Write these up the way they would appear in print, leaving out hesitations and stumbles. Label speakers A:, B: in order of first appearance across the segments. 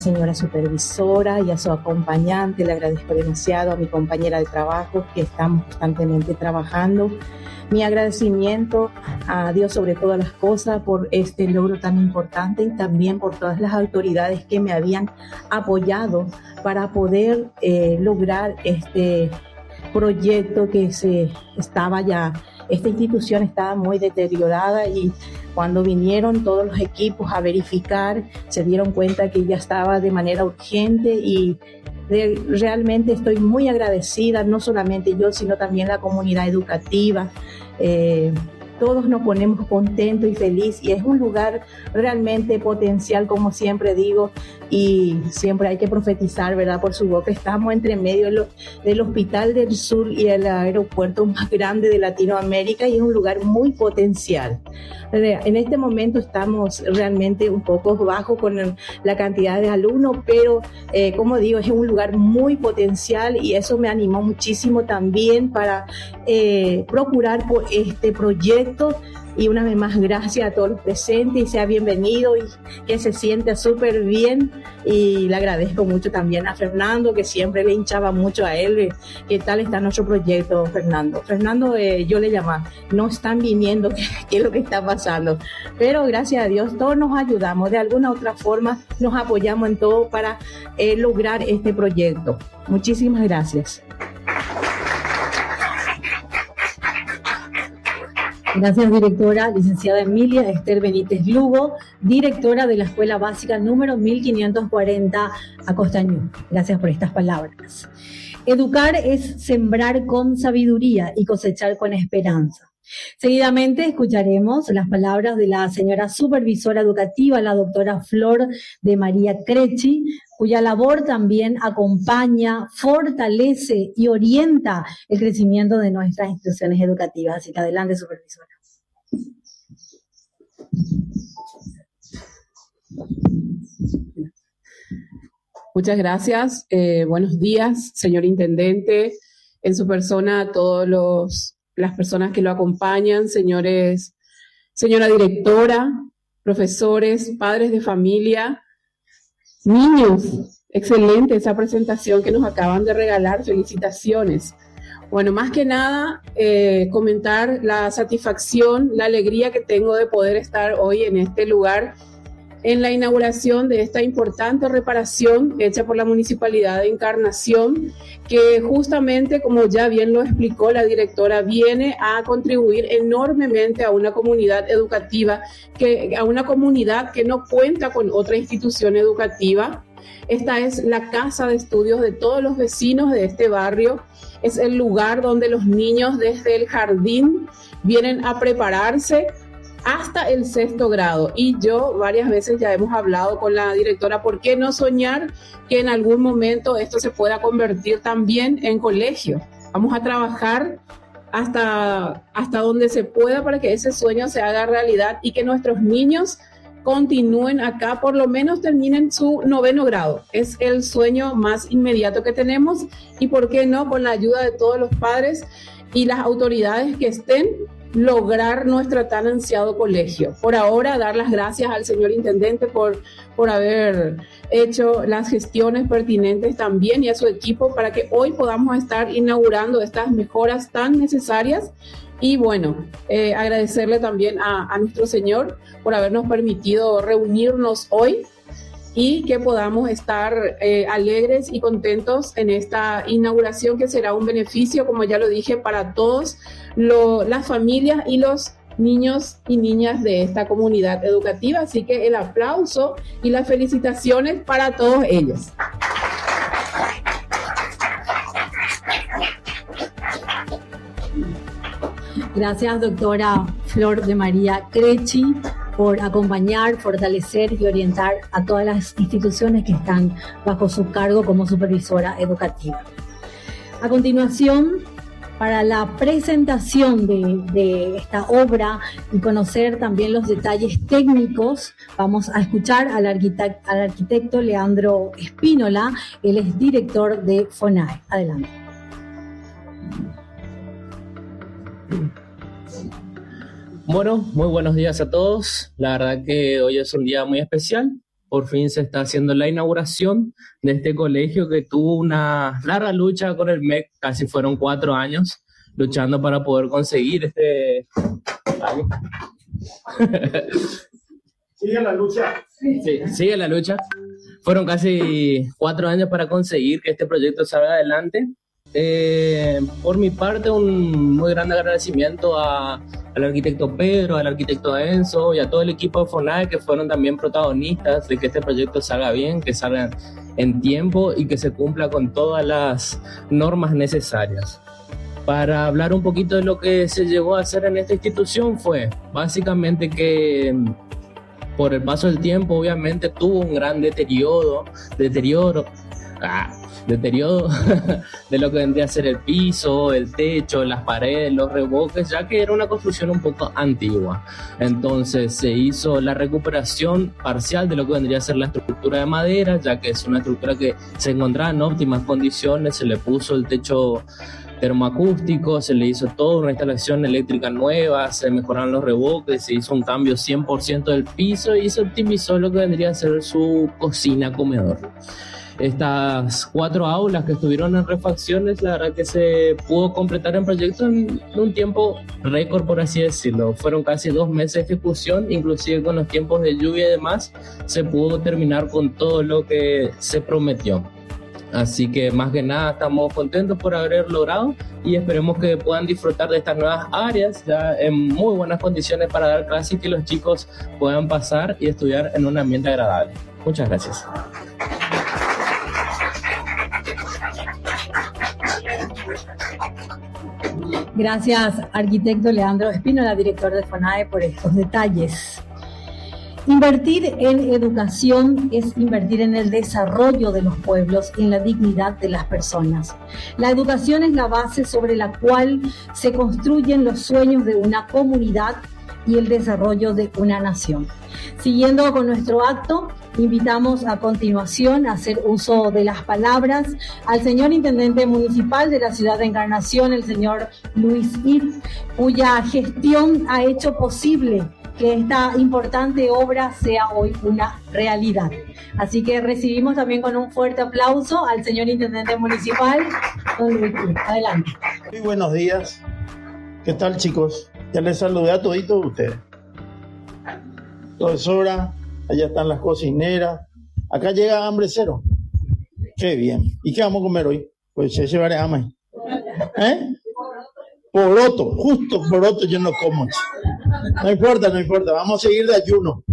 A: señora supervisora y a su acompañante. Le agradezco demasiado a mi compañera de trabajo, que estamos constantemente trabajando. Mi agradecimiento a Dios sobre todas las cosas por este logro tan importante, y también por todas las autoridades que me habían apoyado para poder lograr este proyecto esta institución estaba muy deteriorada, y cuando vinieron todos los equipos a verificar, se dieron cuenta que ya estaba de manera urgente, y realmente estoy muy agradecida, no solamente yo, sino también la comunidad educativa. Todos nos ponemos contentos y felices, y es un lugar realmente potencial, como siempre digo, y siempre hay que profetizar, ¿verdad?, por su boca. Estamos entre medio del Hospital del Sur y el aeropuerto más grande de Latinoamérica, y es un lugar muy potencial. En este momento estamos realmente un poco bajo con la cantidad de alumnos, pero como digo, es un lugar muy potencial, y eso me animó muchísimo también para procurar por este proyecto. Y una vez más, gracias a todos los presentes, y sea bienvenido, y que se sienta súper bien. Y le agradezco mucho también a Fernando, que siempre le hinchaba mucho a él. ¿Qué tal está nuestro proyecto, Fernando? Fernando, yo le llamaba, no están viniendo, ¿qué es lo que está pasando? Pero gracias a Dios, todos nos ayudamos, de alguna u otra forma nos apoyamos en todo para lograr este proyecto. Muchísimas gracias.
B: Gracias, directora, licenciada Emilia Esther Benítez Lugo, directora de la Escuela Básica número 1540 Acostañú. Gracias por estas palabras. Educar es sembrar con sabiduría y cosechar con esperanza. Seguidamente escucharemos las palabras de la señora supervisora educativa, la doctora Flor de María Crecci, cuya labor también acompaña, fortalece y orienta el crecimiento de nuestras instituciones educativas. Así que adelante, supervisora.
C: Muchas gracias. Buenos días, señor intendente, en su persona, a todas las personas que lo acompañan, señora directora, profesores, padres de familia, niños. Excelente esa presentación que nos acaban de regalar. Felicitaciones. Bueno, más que nada, comentar la satisfacción, la alegría que tengo de poder estar hoy en este lugar, en la inauguración de esta importante reparación hecha por la Municipalidad de Encarnación, que justamente, como ya bien lo explicó la directora, viene a contribuir enormemente a una comunidad educativa, a una comunidad que no cuenta con otra institución educativa. Esta es la casa de estudios de todos los vecinos de este barrio. Es el lugar donde los niños desde el jardín vienen a prepararse hasta el 6º grado. Y yo varias veces ya hemos hablado con la directora, ¿por qué no soñar que en algún momento esto se pueda convertir también en colegio? Vamos a trabajar hasta donde se pueda para que ese sueño se haga realidad y que nuestros niños continúen acá, por lo menos terminen su 9º grado. Es el sueño más inmediato que tenemos, y por qué no, con la ayuda de todos los padres y las autoridades que estén, lograr nuestro tan ansiado colegio. Por ahora, dar las gracias al señor intendente por haber hecho las gestiones pertinentes también, y a su equipo, para que hoy podamos estar inaugurando estas mejoras tan necesarias. Y bueno, agradecerle también a nuestro Señor por habernos permitido reunirnos hoy, y que podamos estar alegres y contentos en esta inauguración, que será un beneficio, como ya lo dije, para todos las familias y los niños y niñas de esta comunidad educativa. Así que el aplauso y las felicitaciones para todos ellos.
B: Gracias, doctora Flor de María Crecci, por acompañar, fortalecer y orientar a todas las instituciones que están bajo su cargo como supervisora educativa. A continuación, para la presentación de esta obra y conocer también los detalles técnicos, vamos a escuchar al arquitecto Leandro Espínola. Él es director de FONAE. Adelante.
D: Bueno, muy buenos días a todos. La verdad que hoy es un día muy especial, por fin se está haciendo la inauguración de este colegio que tuvo una larga lucha con el MEC, casi fueron 4 años luchando para poder conseguir este...
E: Sigue la lucha.
D: Sí, sigue la lucha. Fueron casi 4 años para conseguir que este proyecto salga adelante. Por mi parte, un muy grande agradecimiento al arquitecto Pedro, al arquitecto Enzo y a todo el equipo de FONAE, que fueron también protagonistas de que este proyecto salga bien, que salga en tiempo y que se cumpla con todas las normas necesarias. Para hablar un poquito de lo que se llegó a hacer en esta institución, fue básicamente que por el paso del tiempo obviamente tuvo un gran deterioro de lo que vendría a ser el piso, el techo, las paredes, los revoques, ya que era una construcción un poco antigua. Entonces se hizo la recuperación parcial de lo que vendría a ser la estructura de madera, ya que es una estructura que se encontraba en óptimas condiciones. Se le puso el techo termoacústico, se le hizo toda una instalación eléctrica nueva, se mejoraron los revoques, se hizo un cambio 100% del piso y se optimizó lo que vendría a ser su cocina-comedor. Estas 4 aulas que estuvieron en refacciones, la verdad que se pudo completar el proyecto en un tiempo récord, por así decirlo. Fueron casi 2 meses de ejecución, inclusive con los tiempos de lluvia y demás, se pudo terminar con todo lo que se prometió. Así que más que nada estamos contentos por haber logrado y esperemos que puedan disfrutar de estas nuevas áreas ya en muy buenas condiciones para dar clases y que los chicos puedan pasar y estudiar en un ambiente agradable. Muchas gracias.
B: Gracias, arquitecto Leandro Espínola, director de FONAE, por estos detalles. Invertir en educación es invertir en el desarrollo de los pueblos y en la dignidad de las personas. La educación es la base sobre la cual se construyen los sueños de una comunidad y el desarrollo de una nación. Siguiendo con nuestro acto, invitamos a continuación a hacer uso de las palabras al señor Intendente Municipal de la Ciudad de Encarnación, el señor Luis Id, cuya gestión ha hecho posible que esta importante obra sea hoy una realidad. Así que recibimos también con un fuerte aplauso al señor Intendente Municipal, don Luis Id. Adelante.
E: Muy buenos días. ¿Qué tal, chicos? Ya les saludé a toditos ustedes. Profesora, allá están las cocineras. Acá llega hambre cero. Qué bien. ¿Y qué vamos a comer hoy? Pues se llevaré hambre. Poroto, justo poroto yo no como. No importa, vamos a seguir de ayuno.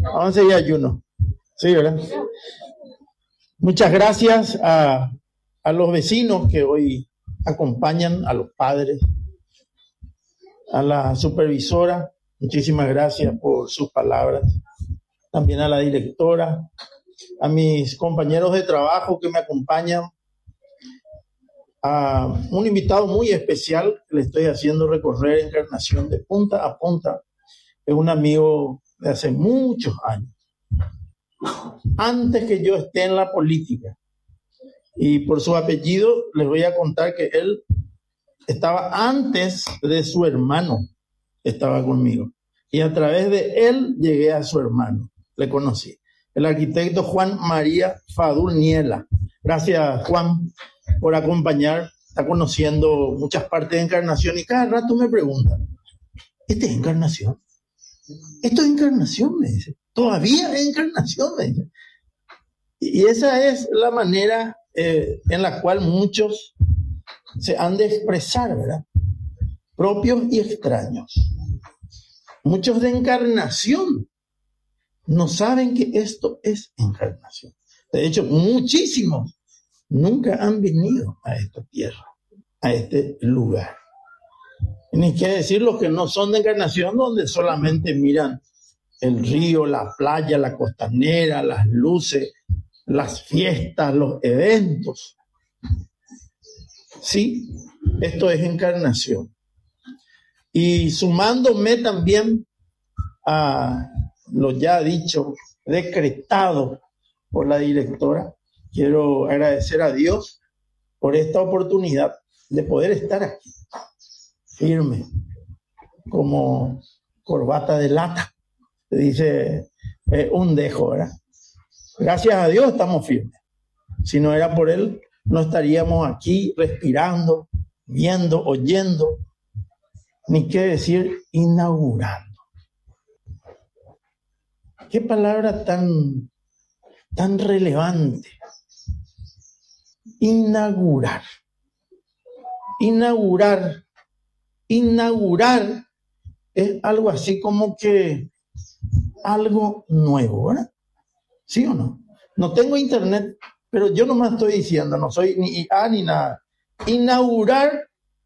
E: Sí, ¿verdad? Muchas gracias a los vecinos que hoy acompañan, a los padres, a la supervisora. Muchísimas gracias por sus palabras. También a la directora, a mis compañeros de trabajo que me acompañan, a un invitado muy especial que le estoy haciendo recorrer Encarnación de punta a punta. Es un amigo de hace muchos años, antes que yo esté en la política. Y por su apellido les voy a contar que él estaba antes de su hermano, estaba conmigo. Y a través de él llegué a su hermano, le conocí. El arquitecto Juan María Fadul Niela. Gracias, Juan, por acompañar. Está conociendo muchas partes de Encarnación y cada rato me preguntan, ¿este es Encarnación? ¿Esto es Encarnación? Me dice. ¿Todavía es Encarnación? Me dice. Y esa es la manera en la cual muchos se han de expresar, ¿verdad? Propios y extraños. Muchos de Encarnación no saben que esto es Encarnación. De hecho, muchísimos nunca han venido a esta tierra, a este lugar. Ni que decir los que no son de Encarnación, donde solamente miran el río, la playa, la costanera, las luces, las fiestas, los eventos. Sí, esto es Encarnación. Y sumándome también a lo ya dicho, decretado por la directora, quiero agradecer a Dios por esta oportunidad de poder estar aquí, firme, como corbata de lata, se dice un dejo, ¿verdad? Gracias a Dios estamos firmes. Si no era por Él, no estaríamos aquí respirando, viendo, oyendo, ni qué decir, inaugurando. Qué palabra tan relevante. Inaugurar. Inaugurar es algo así como que algo nuevo, ¿verdad? ¿Sí o no? No tengo internet, pero yo nomás estoy diciendo, no soy ni IA ni nada. Inaugurar,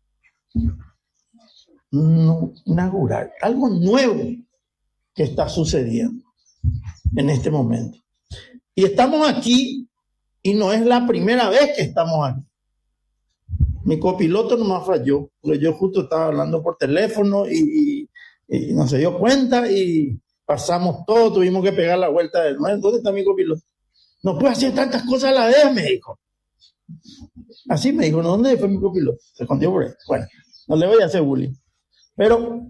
E: algo nuevo que está sucediendo en este momento. Y estamos aquí, y no es la primera vez que estamos aquí. Mi copiloto nomás falló, porque yo justo estaba hablando por teléfono y no se dio cuenta y pasamos todo, tuvimos que pegar la vuelta de nuevo. ¿Dónde está mi copiloto? No puede hacer tantas cosas a la vez, me dijo. Así me dijo, ¿no? ¿Dónde fue mi copiloto? Se escondió por ahí. Bueno, no le voy a hacer bullying. Pero,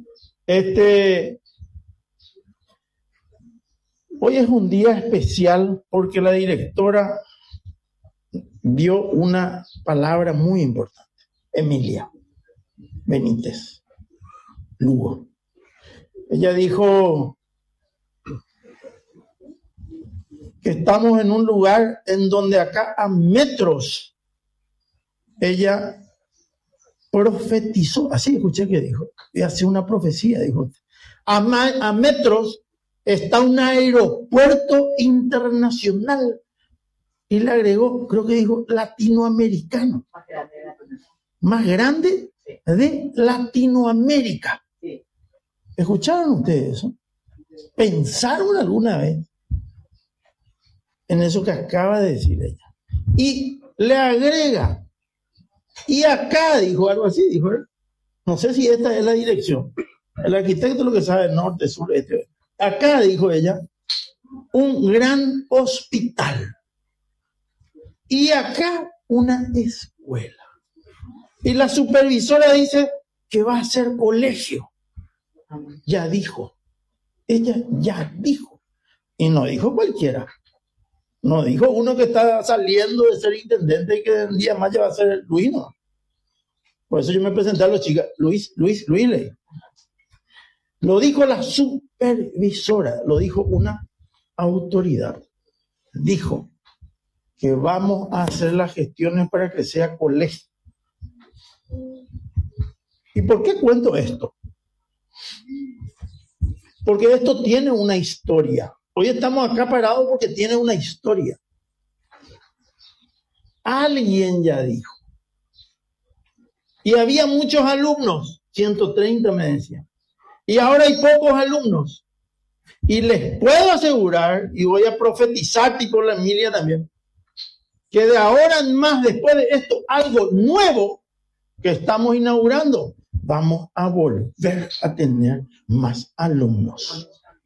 E: hoy es un día especial porque la directora dio una palabra muy importante. Emilia Benítez Lugo. Ella dijo que estamos en un lugar en donde acá a metros ella profetizó, así escuché que dijo, y hace una profecía, dijo, a metros está un aeropuerto internacional, y le agregó, creo que dijo, latinoamericano, más grande de Latinoamérica. ¿Escucharon ustedes eso? ¿Pensaron alguna vez en eso que acaba de decir ella? Y le agrega, y acá dijo algo así, dijo, no sé si esta es la dirección, el arquitecto lo que sabe, norte, sur, este. Acá, dijo ella, un gran hospital. Y acá una escuela. Y la supervisora dice que va a ser colegio. Ya dijo. Ella ya dijo. Y no dijo cualquiera. No dijo uno que está saliendo de ser intendente y que un día más ya va a ser Luis, no. Por eso yo me presenté a los chicos. Luis Ley. Lo dijo la supervisora, lo dijo una autoridad. Dijo que vamos a hacer las gestiones para que sea colegio. ¿Y por qué cuento esto? Porque esto tiene una historia. Hoy estamos acá parados porque tiene una historia. Alguien ya dijo. Y había muchos alumnos, 130 me decían. Y ahora hay pocos alumnos. Y les puedo asegurar, y voy a profetizar tipo la Emilia también, que de ahora en más, después de esto, algo nuevo que estamos inaugurando, vamos a volver a tener más alumnos.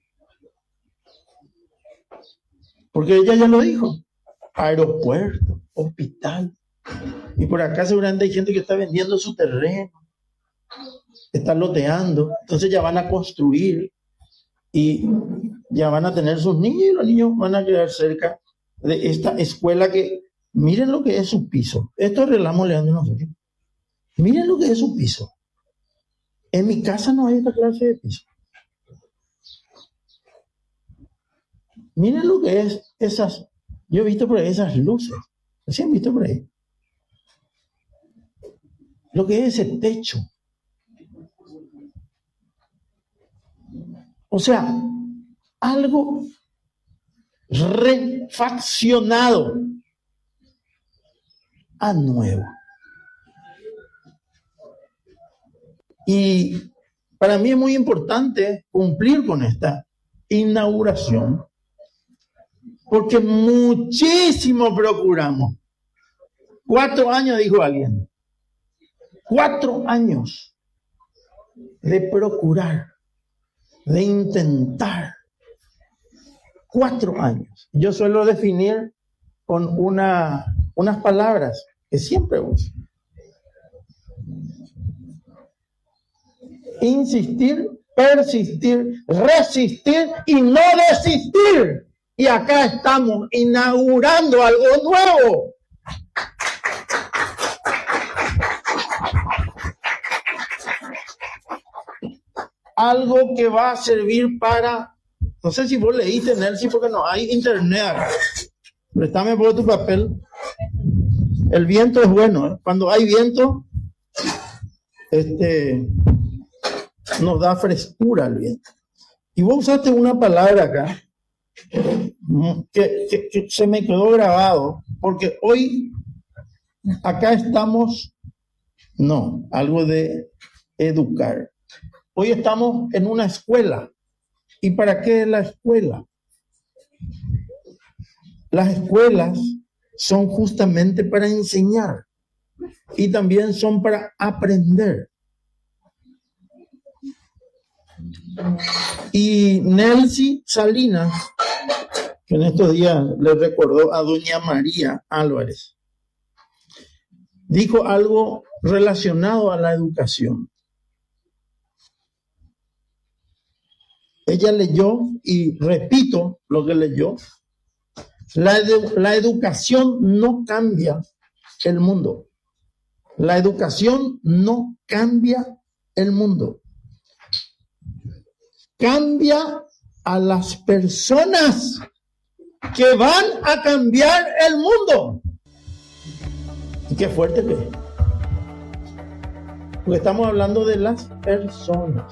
E: Porque ella ya lo dijo. Aeropuerto, hospital. Y por acá seguramente hay gente que está vendiendo su terreno. Está loteando. Entonces ya van a construir. Y ya van a tener sus niños. Y los niños van a quedar cerca de esta escuela que... Miren lo que es su piso. Esto arreglamos Leandro nosotros. Miren lo que es su piso. En mi casa no hay esta clase de piso. Miren lo que es esas... Yo he visto por ahí esas luces. ¿Sí han visto por ahí? Lo que es ese techo. O sea, algo refaccionado a nuevo. Y para mí es muy importante cumplir con esta inauguración, porque muchísimo procuramos. 4 años, dijo alguien. 4 años de procurar, de intentar. 4 años. Yo suelo definir con unas palabras que siempre uso. Insistir, persistir, resistir y no desistir. Y acá estamos inaugurando algo nuevo. Algo que va a servir para, no sé si vos leíste, Nelson, porque no hay internet acá. Préstame por tu papel. El viento es bueno, ¿eh? Cuando hay viento, nos da frescura el viento. Y vos usaste una palabra acá que se me quedó grabado, porque hoy acá estamos, algo de educar. Hoy estamos en una escuela. ¿Y para qué es la escuela? Las escuelas son justamente para enseñar y también son para aprender. Y Nelcy Salinas, que en estos días le recordó a doña María Álvarez, dijo algo relacionado a la educación. Ella leyó, y repito lo que leyó, la educación no cambia el mundo. La educación no cambia el mundo. Cambia a las personas que van a cambiar el mundo. Y qué fuerte que es. Porque estamos hablando de las personas.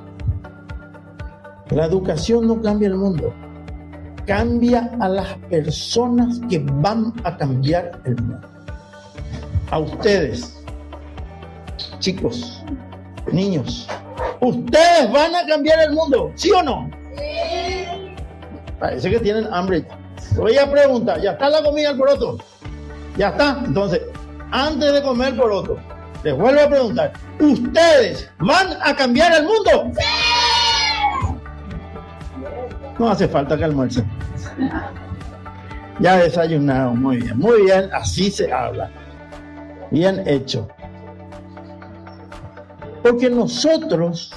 E: La educación no cambia el mundo. Cambia a las personas que van a cambiar el mundo. A ustedes, chicos, niños, ustedes van a cambiar el mundo, ¿sí o no? Sí. Parece que tienen hambre. Voy a preguntar, ¿ya está la comida al poroto? ¿Ya está? Entonces, antes de comer poroto, les vuelvo a preguntar, ¿ustedes van a cambiar el mundo? ¡Sí! No hace falta que almuercen. Ya desayunaron, muy bien, así se habla. Bien hecho. Porque nosotros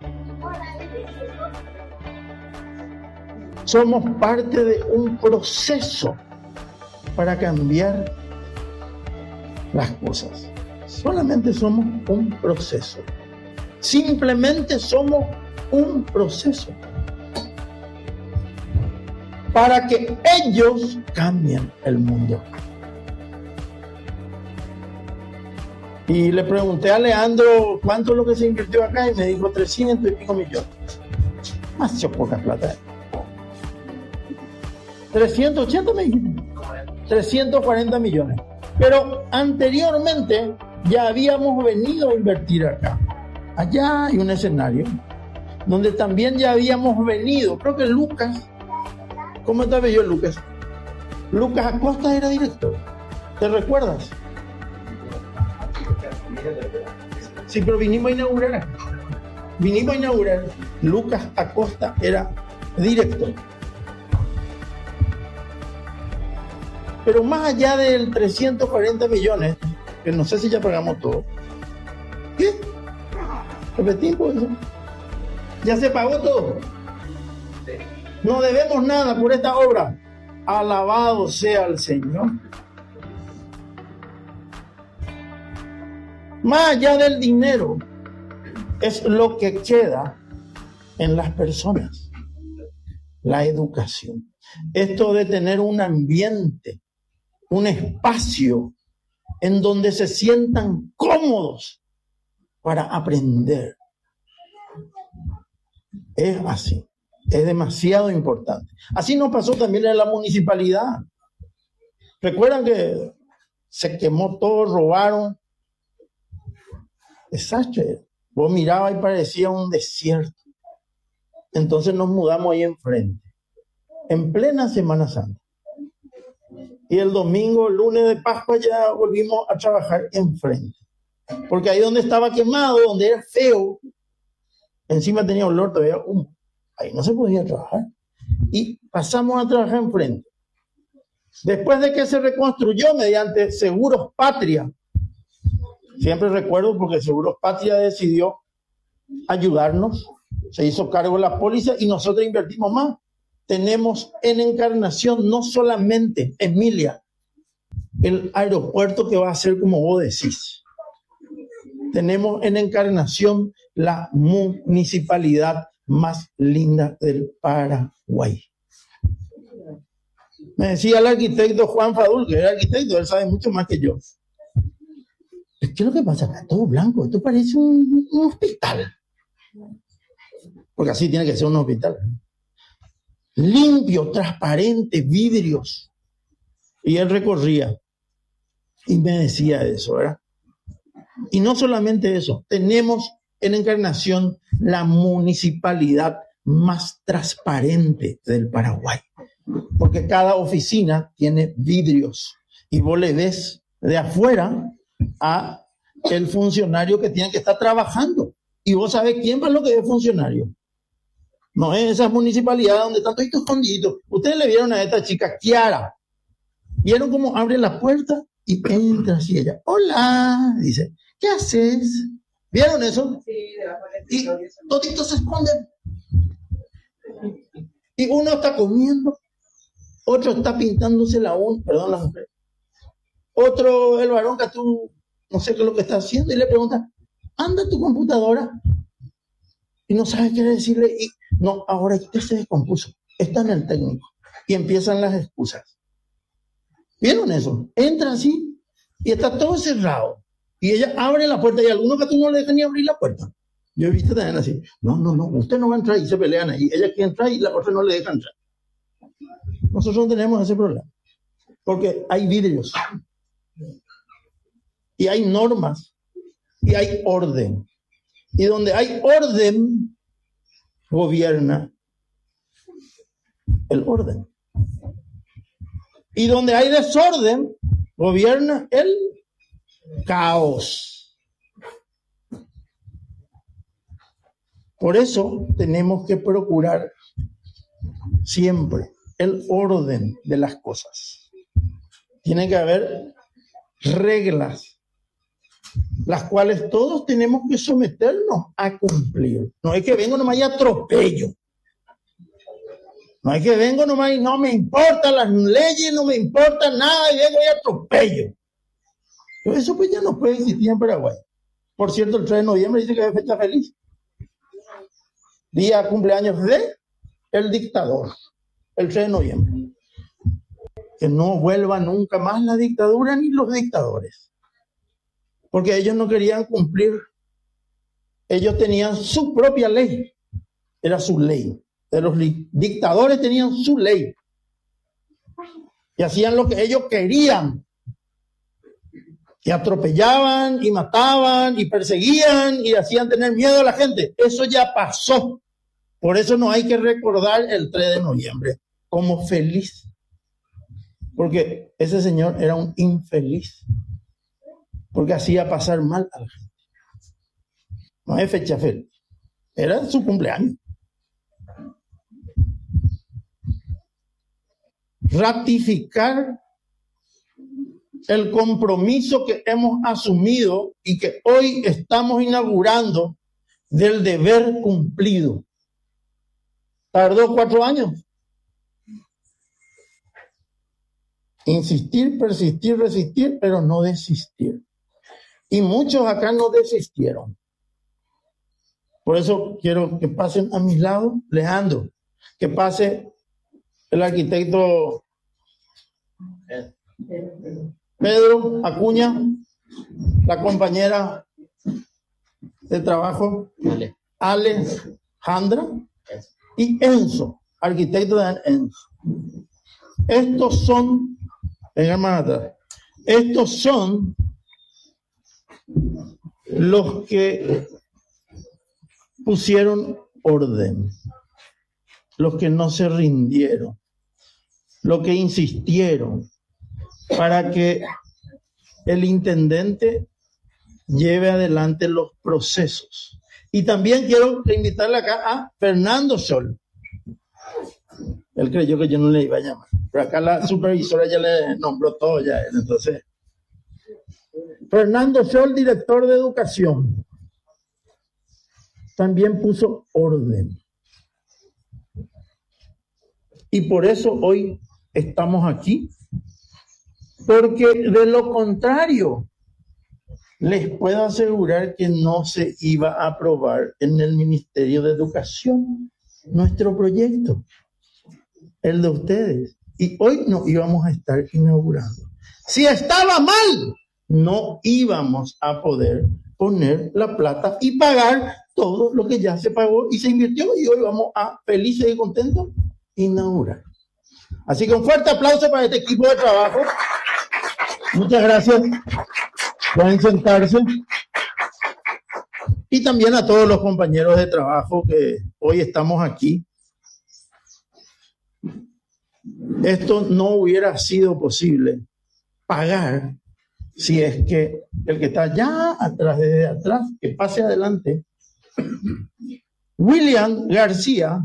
E: somos parte de un proceso para cambiar las cosas. Solamente somos un proceso. Simplemente somos un proceso. Para que ellos cambien el mundo. Y le pregunté a Leandro cuánto es lo que se invirtió acá y me dijo 300 y pico millones. Más poca plata. 380 me dijiste. 340 millones. Pero anteriormente ya habíamos venido a invertir acá. Allá hay un escenario donde también ya habíamos venido. Creo que Lucas, ¿cómo estaba yo, Lucas? Lucas Acosta era director. ¿Te recuerdas? Sí, pero vinimos a inaugurar. Lucas Acosta era director. Pero más allá del 340 millones, que no sé si ya pagamos todo. ¿Qué? Repetimos eso. Ya se pagó todo. No debemos nada por esta obra. Alabado sea el Señor. Más allá del dinero, es lo que queda en las personas. La educación. Esto de tener un ambiente, un espacio en donde se sientan cómodos para aprender. Es así. Es demasiado importante. Así nos pasó también en la municipalidad. ¿Recuerdan que se quemó todo, robaron? Desastre. Vos mirabas y parecía un desierto. Entonces nos mudamos ahí enfrente, en plena Semana Santa. Y el domingo, lunes de Pascua, ya volvimos a trabajar enfrente. Porque ahí donde estaba quemado, donde era feo, encima tenía olor, todavía humo. Ahí no se podía trabajar. Y pasamos a trabajar enfrente. Después de que se reconstruyó mediante Seguros Patria, siempre recuerdo porque Seguros Patria decidió ayudarnos, se hizo cargo de la póliza y nosotros invertimos más. tenemos en Encarnación no solamente, Emilia, el aeropuerto que va a ser como vos decís. Tenemos en Encarnación la municipalidad más linda del Paraguay. Me decía el arquitecto Juan Fadul, que era arquitecto, él sabe mucho más que yo. ¿Qué es lo que pasa acá? Todo blanco, esto parece un hospital. Porque así tiene que ser un hospital. Limpio, transparente, vidrios. Y él recorría y me decía eso, ¿verdad? Y no solamente eso, tenemos en Encarnación la municipalidad más transparente del Paraguay. Porque cada oficina tiene vidrios y vos le ves de afuera a el funcionario que tiene que estar trabajando. Y vos sabés quién va lo que es funcionario. No es esas municipalidades donde están todos escondiditos. Ustedes le vieron a esta chica, Kiara. ¿Vieron cómo abre la puerta? Y entra así ella. Hola, dice. ¿Qué haces? ¿Vieron eso? Sí, y toditos se esconden. Y uno está comiendo, otro está pintándose la uña, perdón, la mujer. Otro, el varón que tú, no sé qué es lo que está haciendo, y le pregunta, anda tu computadora. Y no sabe qué decirle, y no, ahora este se descompuso, está en el técnico. Y empiezan las excusas. ¿Vieron eso? Entra así, y está todo cerrado. Y ella abre la puerta, y algunos que tú no le dejan ni abrir la puerta. Yo he visto también así, no, usted no va a entrar, y se pelean ahí. Ella quiere entrar y la otra no le deja entrar. Nosotros no tenemos ese problema, porque hay vidrios, y hay normas, y hay orden. Y donde hay orden, gobierna el orden. Y donde hay desorden, gobierna el caos. Por eso tenemos que procurar siempre el orden de las cosas. Tiene que haber reglas, las cuales todos tenemos que someternos a cumplir. No es que vengo nomás y atropello. No es que vengo nomás y no me importan las leyes, no me importa nada y vengo y atropello. Pero eso pues ya no puede existir en Paraguay. Por cierto, el 3 de noviembre dice que es fecha feliz. Día cumpleaños de el dictador. El 3 de noviembre. Que no vuelva nunca más la dictadura ni los dictadores. Porque ellos no querían cumplir. Ellos tenían su propia ley. Era su ley. Los dictadores tenían su ley. Y hacían lo que ellos querían. Y atropellaban, y mataban, y perseguían, y hacían tener miedo a la gente. Eso ya pasó. Por eso no hay que recordar el 3 de noviembre como feliz. Porque ese señor era un infeliz. Porque hacía pasar mal a la gente. No es fecha feliz. Era su cumpleaños. Ratificar el compromiso que hemos asumido y que hoy estamos inaugurando del deber cumplido. Tardó 4 años. Insistir, persistir, resistir, pero no desistir. Y muchos acá no desistieron. Por eso quiero que pasen a mis lados, Leandro, que pase el arquitecto Pedro Acuña, la compañera de trabajo Alejandra y Enzo, arquitecto de Enzo. Estos son, vengan más atrás, estos son los que pusieron orden, los que no se rindieron, los que insistieron para que el intendente lleve adelante los procesos. Y también quiero invitarle acá a Fernando Sol. Él creyó que yo no le iba a llamar, pero acá la supervisora ya le nombró todo ya. Entonces, Fernando Sol, director de educación, también puso orden. Y por eso hoy estamos aquí, porque de lo contrario, les puedo asegurar que no se iba a aprobar en el Ministerio de Educación nuestro proyecto, el de ustedes. Y hoy no íbamos a estar inaugurando. Si estaba mal, no íbamos a poder poner la plata y pagar todo lo que ya se pagó y se invirtió, y hoy vamos a, felices y contentos, inaugurar. Así que un fuerte aplauso para este equipo de trabajo. Muchas gracias. Pueden sentarse. Y también a todos los compañeros de trabajo que hoy estamos aquí. Esto no hubiera sido posible pagar si es que el que está allá atrás, desde atrás, que pase adelante. William García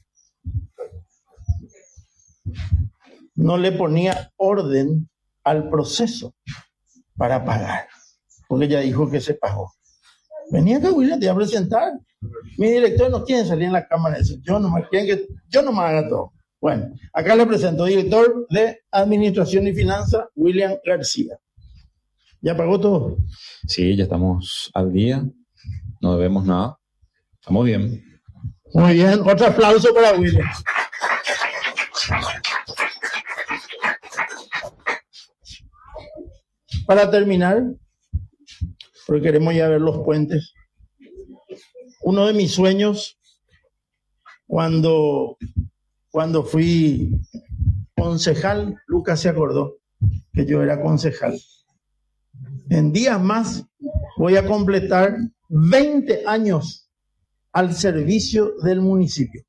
E: no le ponía orden al proceso para pagar, porque ya dijo que se pagó. Venía acá, William, te iba a presentar. Mi director no quiere salir en la cámara. Yo no me haga todo. Bueno, acá le presento, director de Administración y Finanzas, William García. ¿Ya pagó todo?
F: Sí, ya estamos al día. No debemos nada. Estamos bien.
E: Muy bien. Otro aplauso para William. Para terminar, porque queremos ya ver los puentes. Uno de mis sueños, cuando fui concejal, Lucas se acordó que yo era concejal. En días más voy a completar 20 años al servicio del municipio.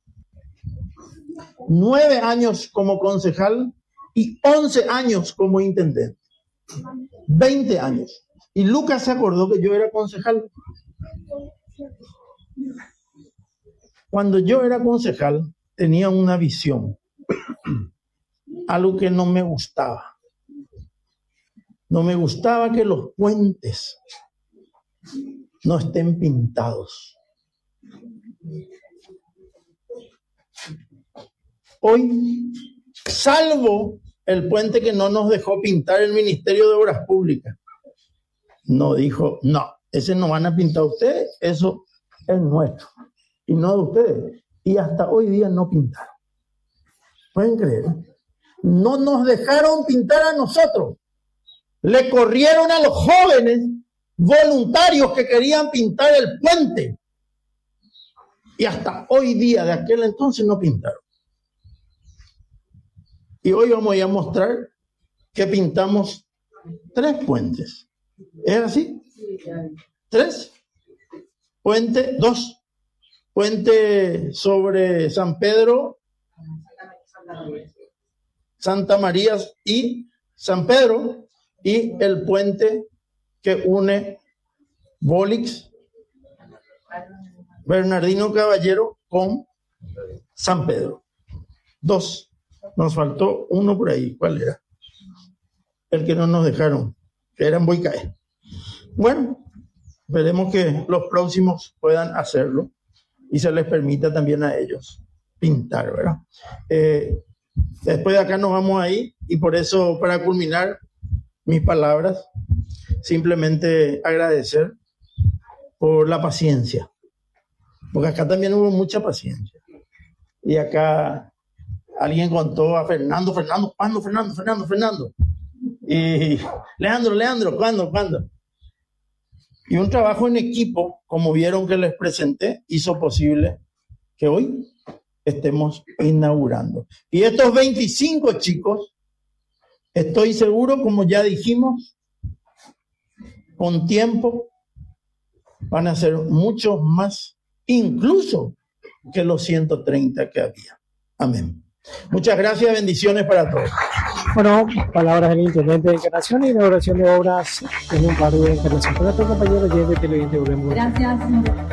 E: 9 años como concejal y 11 años como intendente. 20 años. Y Lucas se acordó que yo era concejal. Cuando yo era concejal, tenía una visión, algo que no me gustaba. No me gustaba que los puentes no estén pintados. Hoy, salvo el puente que no nos dejó pintar el Ministerio de Obras Públicas, no dijo, no, ese no van a pintar ustedes, eso es nuestro, y no de ustedes. Y hasta hoy día no pintaron. ¿Pueden creer? No nos dejaron pintar a nosotros. Le corrieron a los jóvenes voluntarios que querían pintar el puente. Y hasta hoy día, de aquel entonces, no pintaron. Y hoy vamos a ir a mostrar que pintamos 3 puentes. ¿Es así? 3. Puente 2. Puente sobre San Pedro, Santa María y San Pedro, y el puente que une Volix, Bernardino Caballero con San Pedro. 2. Nos faltó uno por ahí. ¿Cuál era? El que no nos dejaron, que era en Boicaé. Bueno, veremos que los próximos puedan hacerlo y se les permita también a ellos pintar, ¿verdad? Después de acá nos vamos a ir, y por eso, para culminar mis palabras, simplemente agradecer por la paciencia, porque acá también hubo mucha paciencia. Y acá alguien contó a Fernando, ¿cuándo Fernando? Y Leandro, ¿cuándo? Y un trabajo en equipo, como vieron que les presenté, hizo posible que hoy estemos inaugurando. Y estos 25 chicos, estoy seguro, como ya dijimos, con tiempo van a ser muchos más, incluso que los 130 que había. Amén. Muchas gracias, bendiciones para todos.
G: Bueno, palabras del intendente de Encarnación y inauguración de obras en un par de Encarnación. Con nuestro compañero oyente televidente, volvemos.
B: Gracias.